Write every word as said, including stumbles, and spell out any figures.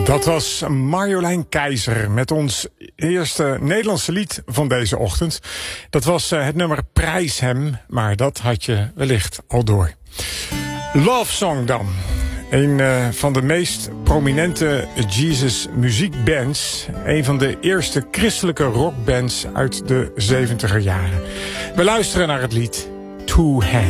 Dat was Marjolein Keizer met ons eerste Nederlandse lied van deze ochtend. Dat was uh, het nummer Prijs Hem, maar dat had je wellicht al door. Love Song dan. Een uh, van de meest prominente Jesus muziekbands. Een van de eerste christelijke rockbands uit de zeventiger jaren. We luisteren naar het lied Two Hands.